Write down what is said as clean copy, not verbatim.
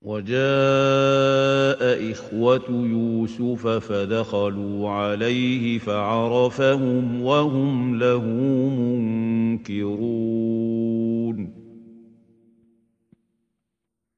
وجاء إخوة يوسف فدخلوا عليه فعرفهم وهم له منكرون